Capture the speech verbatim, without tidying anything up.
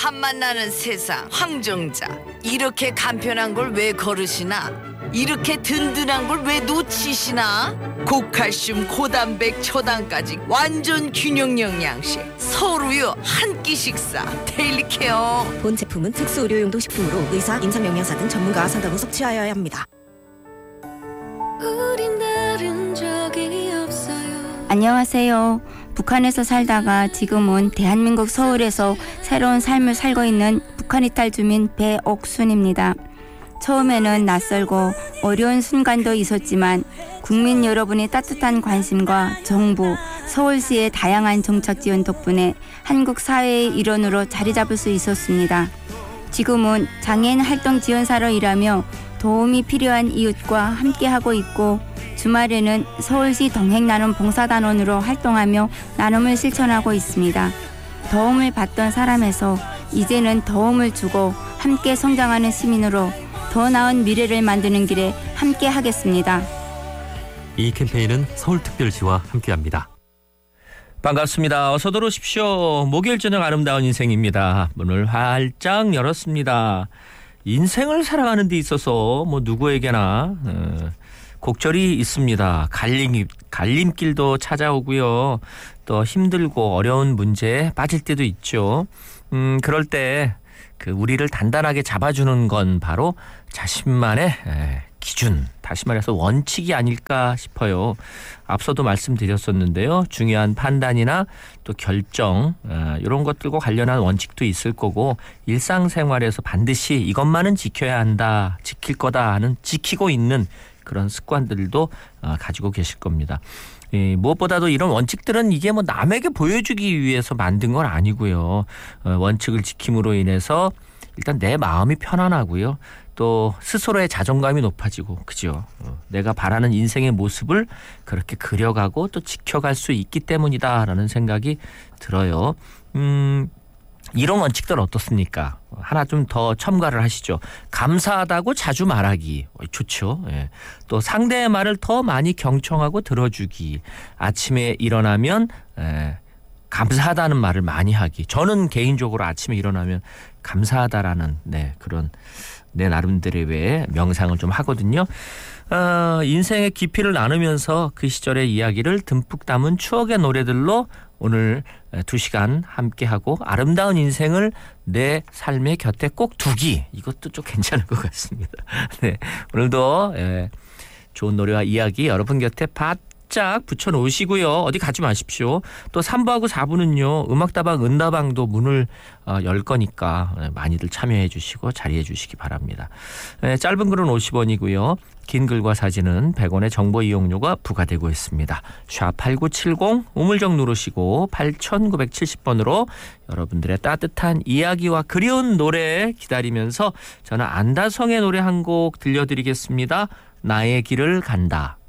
한만 나는 세상 황정자. 이렇게 간편한 걸 왜 거르시나? 이렇게 든든한 걸 왜 놓치시나? 고칼슘 고단백 초당까지 완전 균형 영양식 서울우유 한 끼 식사 데일리 케어. 본 제품은 특수 의료용도 식품으로 의사, 임상영양사 등 전문가 상담 후 섭취하여야 합니다. 우린 다른 적이 없어요. 안녕하세요. 북한에서 살다가 지금은 대한민국 서울에서 새로운 삶을 살고 있는 북한 이탈 주민 배옥순입니다. 처음에는 낯설고 어려운 순간도 있었지만 국민 여러분의 따뜻한 관심과 정부, 서울시의 다양한 정책 지원 덕분에 한국 사회의 일원으로 자리 잡을 수 있었습니다. 지금은 장애인 활동 지원사로 일하며 도움이 필요한 이웃과 함께하고 있고 주말에는 서울시 동행나눔 봉사단원으로 활동하며 나눔을 실천하고 있습니다. 도움을 받던 사람에서 이제는 도움을 주고 함께 성장하는 시민으로 더 나은 미래를 만드는 길에 함께 하겠습니다. 이 캠페인은 서울특별시와 함께합니다. 반갑습니다. 어서 들어오십시오. 목요일 저녁 아름다운 인생입니다. 문을 활짝 열었습니다. 인생을 살아가는 데 있어서 뭐 누구에게나 어, 곡절이 있습니다. 갈림, 갈림길도 찾아오고요. 또 힘들고 어려운 문제에 빠질 때도 있죠. 음, 그럴 때 그 우리를 단단하게 잡아주는 건 바로 자신만의 에, 기준, 다시 말해서 원칙이 아닐까 싶어요. 앞서도 말씀드렸었는데요. 중요한 판단이나 또 결정 어, 이런 것들과 관련한 원칙도 있을 거고 일상생활에서 반드시 이것만은 지켜야 한다, 지킬 거다 하는 지키고 있는 그런 습관들도 어, 가지고 계실 겁니다. 예, 무엇보다도 이런 원칙들은 이게 뭐 남에게 보여주기 위해서 만든 건 아니고요. 어, 원칙을 지킴으로 인해서 일단 내 마음이 편안하고요. 또 스스로의 자존감이 높아지고, 그죠? 어, 내가 바라는 인생의 모습을 그렇게 그려가고 또 지켜갈 수 있기 때문이다라는 생각이 들어요. 음, 이런 원칙들 어떻습니까? 하나 좀 더 첨가를 하시죠. 감사하다고 자주 말하기. 좋죠. 예. 또 상대의 말을 더 많이 경청하고 들어주기. 아침에 일어나면 예, 감사하다는 말을 많이 하기. 저는 개인적으로 아침에 일어나면 감사하다라는 네, 그런 내 나름대로의 외에 명상을 좀 하거든요. 어, 인생의 깊이를 나누면서 그 시절의 이야기를 듬뿍 담은 추억의 노래들로 오늘 두 시간 함께하고 아름다운 인생을 내 삶의 곁에 꼭 두기. 이것도 좀 괜찮을 것 같습니다. 네, 오늘도 예, 좋은 노래와 이야기 여러분 곁에 바짝 붙여놓으시고요. 어디 가지 마십시오. 또 삼 부하고 사 부는요. 음악다방 은다방도 문을 어, 열 거니까 많이들 참여해 주시고 자리해 주시기 바랍니다. 네, 짧은 글은 오십 원이고요. 긴 글과 사진은 백 원의 정보 이용료가 부과되고 있습니다. 샵 팔구칠공 우물정 누르시고 팔구칠공 번으로 여러분들의 따뜻한 이야기와 그리운 노래 기다리면서 저는 안다성의 노래 한 곡 들려드리겠습니다. 나의 길을 간다.